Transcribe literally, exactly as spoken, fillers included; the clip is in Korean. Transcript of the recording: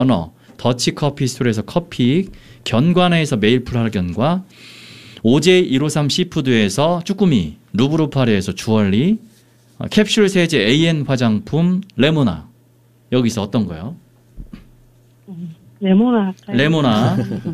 너 더치 커피 스토리에서 커피, 견과내에서 메일풀 할견과, 오제이 일오삼 시푸드에서 쭈꾸미, 루브르 파리에서 주얼리, 캡슐 세제 에이엔 화장품 레모나. 여기서 어떤 거요? 레모나 할까요? 레모나.